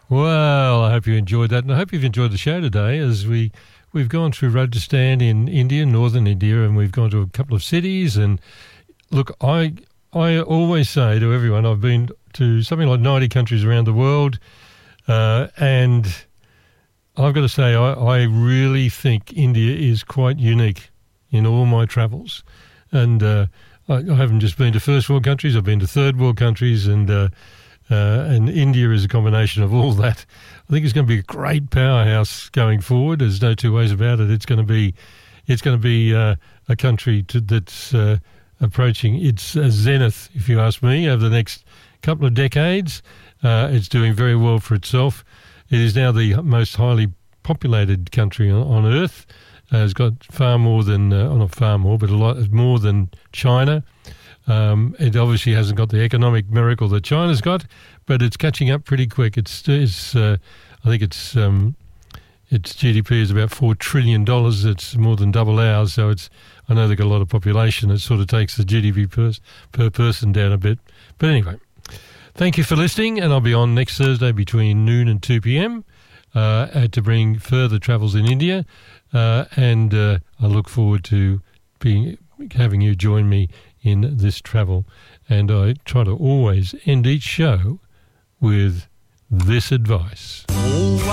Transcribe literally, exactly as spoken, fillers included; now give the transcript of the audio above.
Well, I hope you enjoyed that, and I hope you've enjoyed the show today as we, we've gone through Rajasthan in India, northern India, and we've gone to a couple of cities. And look, I I always say to everyone, I've been to something like ninety countries around the world, uh, and I've got to say I, I really think India is quite unique in all my travels. And uh, I, I haven't just been to first world countries, I've been to third world countries, and uh, Uh, and India is a combination of all that. I think it's going to be a great powerhouse going forward. There's no two ways about it. It's going to be, it's going to be uh, a country to, that's uh, approaching its uh, zenith, if you ask me, over the next couple of decades. Uh, it's doing very well for itself. It is now the most highly populated country on, on earth. Uh, it's got far more than, uh, not far more, but a lot more than China. Um, it obviously hasn't got the economic miracle that China's got, but it's catching up pretty quick. It's, it's uh, I think it's um, its G D P is about four trillion dollars. It's more than double ours. So it's I know they've got a lot of population. It sort of takes the G D P per, per person down a bit. But anyway, thank you for listening, and I'll be on next Thursday between noon and two p.m. Uh, to bring further travels in India, uh, and uh, I look forward to being having you join me in this travel. And I try to always end each show with this advice.